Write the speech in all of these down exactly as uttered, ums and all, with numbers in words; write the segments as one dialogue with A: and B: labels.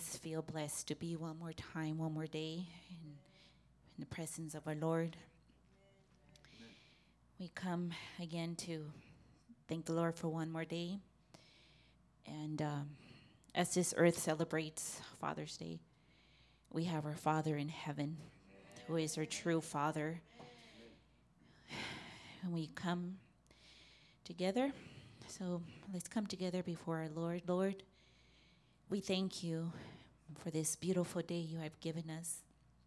A: just feel blessed to be one more time, one more day in, in the presence of our Lord. We come again to thank the Lord for one more day. And um, as this earth celebrates Father's Day, we have our Father in heaven, who is our true Father. And we come together. So let's come together before our Lord. Lord, we thank you for this beautiful day you have given us.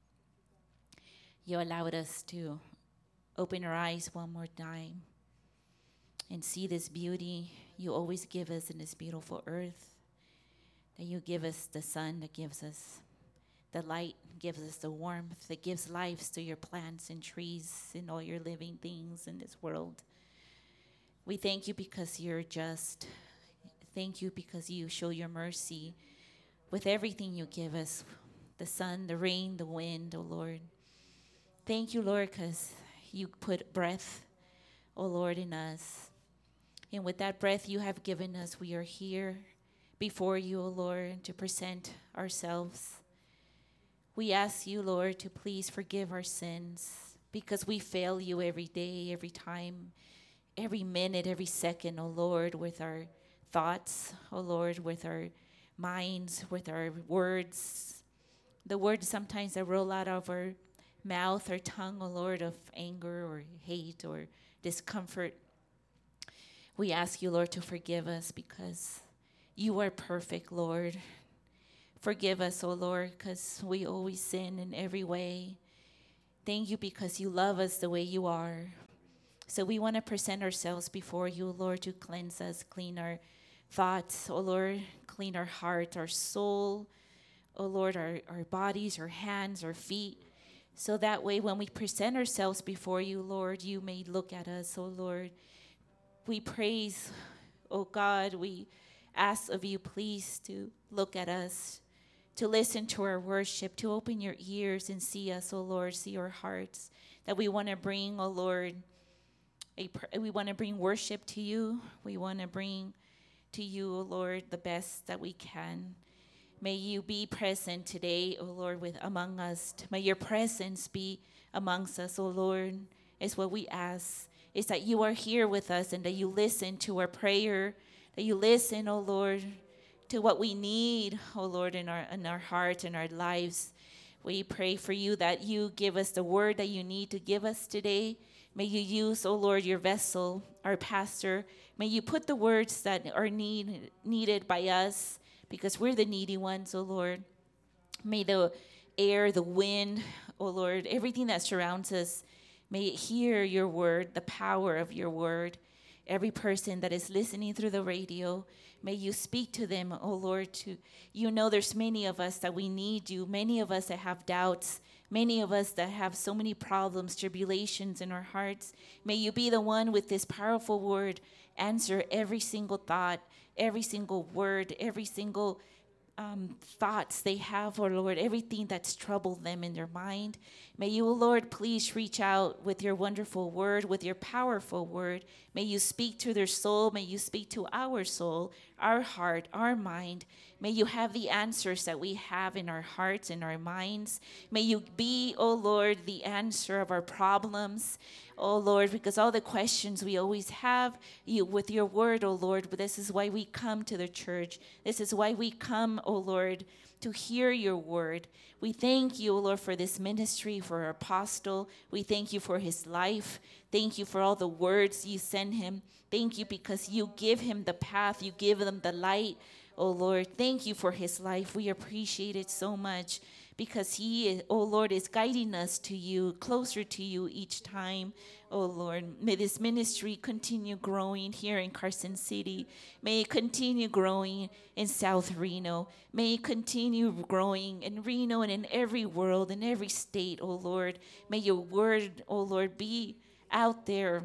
A: You allowed us to open our eyes one more time and see this beauty you always give us in this beautiful earth. That you give us the sun, that gives us the light, gives us the warmth, that gives lives to your plants and trees and all your living things in this world. We thank you because you're just. Thank you because you show your mercy with everything you give us, the sun, the rain, the wind, oh Lord. Thank you, Lord, because you put breath, oh Lord, in us. And with that breath you have given us, we are here before you, O Lord, to present ourselves. We ask you, Lord, to please forgive our sins because we fail you every day, every time, every minute, every second, O Lord, with our thoughts, O Lord, with our minds, with our words. The words sometimes that roll out of our mouth, our tongue, O Lord, of anger or hate or discomfort. We ask you, Lord, to forgive us because you are perfect, Lord. Forgive us, O Lord, because we always sin in every way. Thank you because you love us the way you are. So we want to present ourselves before you, Lord, to cleanse us, clean our thoughts, O Lord, clean our heart, our soul, O Lord, our, our bodies, our hands, our feet. So that way when we present ourselves before you, Lord, you may look at us, O Lord. We praise, oh God, we ask of you, please, to look at us, to listen to our worship, to open your ears and see us, oh Lord, see our hearts, that we want to bring, oh Lord, a, we want to bring worship to you. We want to bring to you, oh Lord, the best that we can. May you be present today, oh Lord, with among us. May your presence be amongst us, oh Lord, is what we ask. Is that you are here with us and that you listen to our prayer, that you listen, oh Lord, to what we need, oh Lord, in our in our hearts and our lives. We pray for you that you give us the word that you need to give us today. May you use, oh Lord, your vessel, our pastor. May you put the words that are need, needed by us because we're the needy ones, oh Lord. May the air, the wind, oh Lord, everything that surrounds us, may it hear your word, the power of your word. Every person that is listening through the radio, may you speak to them, oh Lord. To you know there's many of us that we need you, many of us that have doubts, many of us that have so many problems, tribulations in our hearts. May you be the one with this powerful word, answer every single thought, every single word, every single Um, thoughts they have, oh Lord, everything that's troubled them in their mind. May you, oh Lord, please reach out with your wonderful word, with your powerful word. May you speak to their soul. May you speak to our soul, our heart, our mind. May you have the answers that we have in our hearts and our minds. May you be, oh Lord, the answer of our problems. Oh Lord, because all the questions we always have, you with your word, oh Lord, but this is why we come to the church. This is why we come, oh Lord, to hear your word. We thank you, oh Lord, for this ministry, for our apostle. We thank you for his life. Thank you for all the words you send him. Thank you because you give him the path, you give him the light. Oh Lord, thank you for his life. We appreciate it so much because he, oh Lord, is guiding us to you, closer to you each time. Oh Lord, may this ministry continue growing here in Carson City. May it continue growing in South Reno. May it continue growing in Reno and in every world, in every state, oh Lord. May your word, oh Lord, be out there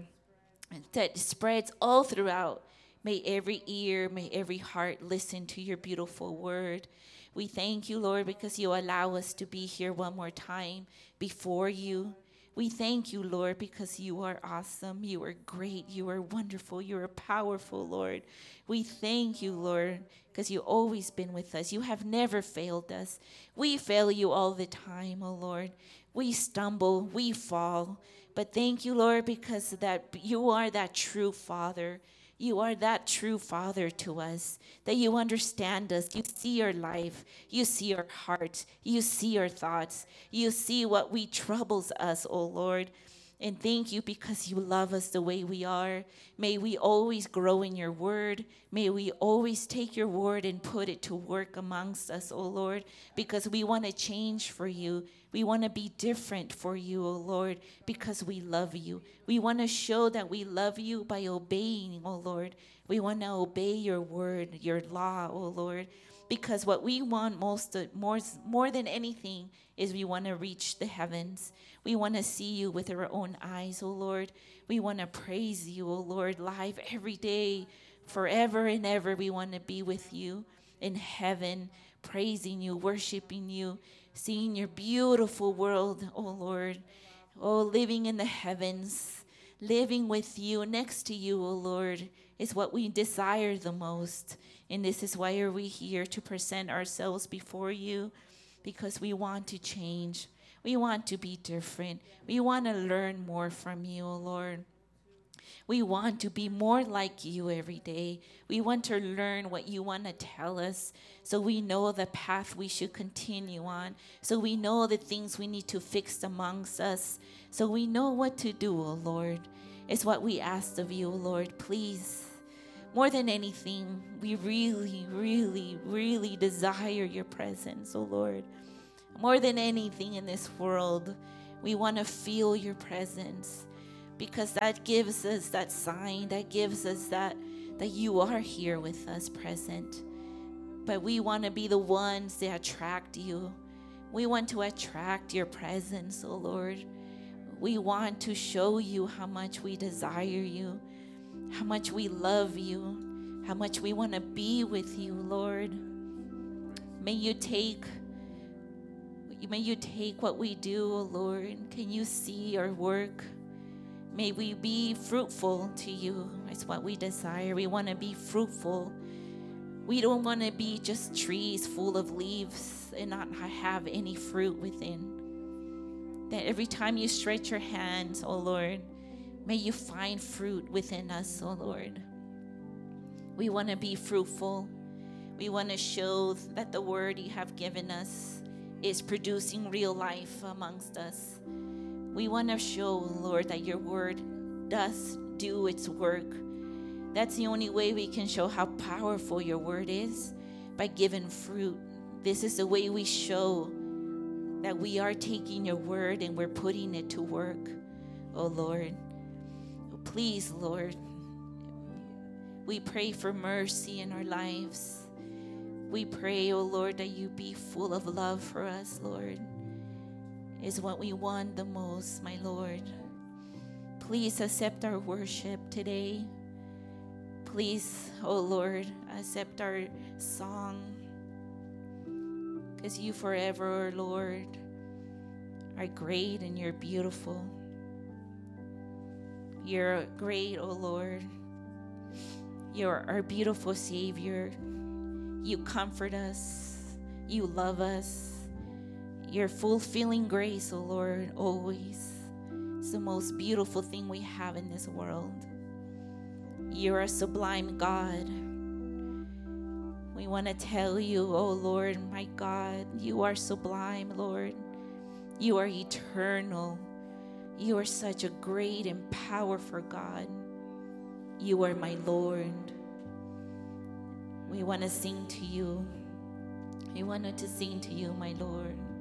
A: that spreads all throughout. May every ear, may every heart listen to your beautiful word. We thank you, Lord, because you allow us to be here one more time before you. We thank you, Lord, because you are awesome. You are great. You are wonderful. You are powerful, Lord. We thank you, Lord, because you've always been with us. You have never failed us. We fail you all the time, oh Lord. We stumble, we fall. But thank you, Lord, because that you are that true Father. You are that true Father to us, that you understand us. You see our life. You see our heart. You see our thoughts. You see what we troubles us, oh Lord. And thank you because you love us the way we are. May we always grow in your word. May we always take your word and put it to work amongst us, oh Lord, because we want to change for you. We want to be different for you, oh Lord, because we love you. We want to show that we love you by obeying, oh Lord. We want to obey your word, your law, oh Lord, because what we want most, more, more than anything is we want to reach the heavens. We want to see you with our own eyes, oh Lord. We want to praise you, oh Lord, live every day, forever and ever. We want to be with you in heaven, praising you, worshiping you, seeing your beautiful world, oh Lord. Oh, living in the heavens, living with you, next to you, oh Lord, is what we desire the most. And this is why are we here to present ourselves before you, because we want to change. We want to be different. We want to learn more from you, oh Lord. We want to be more like you every day. We want to learn what you want to tell us so we know the path we should continue on, so we know the things we need to fix amongst us, so we know what to do, oh Lord. It's what we ask of you, oh Lord. Please, more than anything, we really, really, really desire your presence, oh Lord. More than anything in this world, we want to feel your presence, because that gives us that sign, that gives us that, that you are here with us present. But we want to be the ones that attract you. We want to attract your presence, oh Lord. We want to show you how much we desire you, how much we love you, how much we want to be with you, Lord. May you take May you take what we do, oh Lord. Can you see our work? May we be fruitful to you. That's what we desire. We want to be fruitful. We don't want to be just trees full of leaves and not have any fruit within. That every time you stretch your hands, oh Lord, may you find fruit within us, oh Lord. We want to be fruitful. We want to show that the word you have given us is producing real life amongst us. We want to show, Lord, that your word does do its work. That's the only way we can show how powerful your word is, by giving fruit. This is the way we show that we are taking your word and we're putting it to work, oh Lord. Please, Lord, we pray for mercy in our lives. We pray, oh Lord, that you be full of love for us, Lord. Is what we want the most, my Lord. Please accept our worship today. Please, oh Lord, accept our song. Because you forever, Lord, are great and you're beautiful. You're great, oh Lord. You're our beautiful Savior. You comfort us. You love us. Your fulfilling grace, oh Lord, always. It's the most beautiful thing we have in this world. You're a sublime God. We want to tell you, oh Lord, my God, you are sublime, Lord. You are eternal. You are such a great and powerful God. You are my Lord. We want to sing to you. We wanted to sing to you, my Lord.